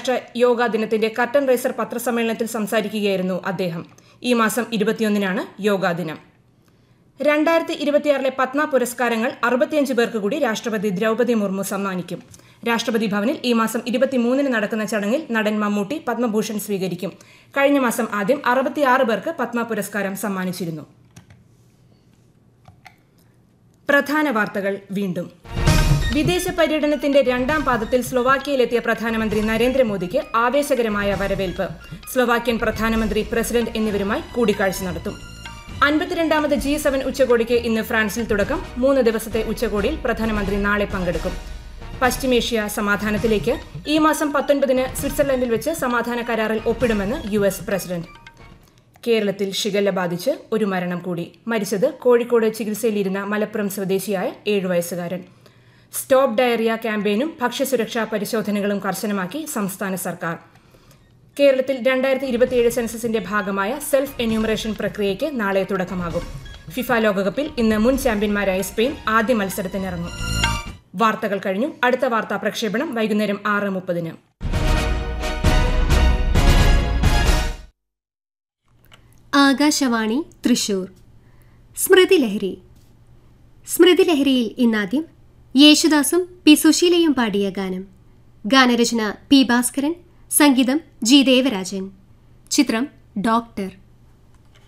അന്താരാഷ്ട്ര യോഗാ ദിനത്തിന്റെ curtain riser പത്രസമ്മേളനത്തിൽ സംസാരിക്കുകയായിരുന്നു അദ്ദേഹം. ഈ മാസം 21-നാണ് യോഗാ ദിനം. 2026 പത്മ പുരസ്കാരങ്ങൾ 65 പേർക്ക് കൂടി രാഷ്ട്രപതി ദ്രൗപദി മുർമു സമ്മാനിക്കും. രാഷ്ട്രപതി ഭവനിൽ ഈ മാസം 23-ന് നടക്കുന്ന ചടങ്ങിൽ നടൻ മമ്മൂട്ടി പത്മഭൂഷൺ സ്വീകരിക്കും. കഴിഞ്ഞ മാസം ആദ്യം 66 പേർക്ക് പത്മ പുരസ്കാരം സമ്മാനിച്ചിരുന്നു. പ്രധാന വാർത്തകൾ വീണ്ടും. വിദേശ പര്യടനത്തിന്റെ 2ാം പാദത്തിൽ സ്ലൊവാക്യയിലെത്തിയ പ്രധാനമന്ത്രി നരേന്ദ്രമോദിക്ക് ആവേശകരമായ വരവേൽപ്പ്. സ്ലൊവാക്യൻ പ്രധാനമന്ത്രി, പ്രസിഡന്റ് എന്നിവരുമായി കൂടിക്കാഴ്ച നടത്തും. 52ാമത് G7 ഉച്ചകോടിക്ക് ഇന്ന് ഫ്രാൻസിൽ തുടക്കം. 3 ദിവസത്തെ ഉച്ചകോടിയിൽ പ്രധാനമന്ത്രി നാളെ പങ്കെടുക്കും. പശ്ചിമേഷ്യ സമാധാനത്തിലേക്ക്. ഈ മാസം 19-ന് സ്വിറ്റ്സർലൻഡിൽ വെച്ച് സമാധാന കരാറിൽ ഒപ്പിടുമെന്ന് US പ്രസിഡന്റ്. കേരളത്തിൽ ഷിഗല്ല ബാധിച്ച് ഒരു മരണം കൂടി. മരിച്ചത് കോഴിക്കോട് ചികിത്സയിലിരുന്ന മലപ്പുറം സ്വദേശിയായ 7 വയസ്സുകാരൻ. സ്റ്റോപ്പ് ഡയറിയ ക്യാമ്പയിനും ഭക്ഷ്യസുരക്ഷാ പരിശോധനകളും കർശനമാക്കി സംസ്ഥാന സർക്കാർ. കേരളത്തിൽ 2027 സെൻസസിന്റെ ഭാഗമായ സെൽഫ് എന്യൂമറേഷൻ പ്രക്രിയയ്ക്ക് നാളെ തുടക്കമാകും. ഫിഫ ലോകകപ്പിൽ ഇന്ന് മുൻ ചാമ്പ്യന്മാരായ സ്പെയിൻ ആദ്യ മത്സരത്തിനിറങ്ങും. വാർത്തകൾ കഴിഞ്ഞു. അടുത്ത വാർത്താ പ്രക്ഷേപണം വൈകുന്നേരം 6:30-ന്. ആകാശവാണി തൃശൂർ. സ്മൃതിലഹരി. സ്മൃതിലഹരിയിൽ ഇന്നാദ്യം യേശുദാസും പി സുശീലയും പാടിയ ഗാനം. ഗാനരചന പി ഭാസ്കരൻ, സംഗീതം ജി ദേവരാജൻ. ചിത്രം ഡോക്ടർ.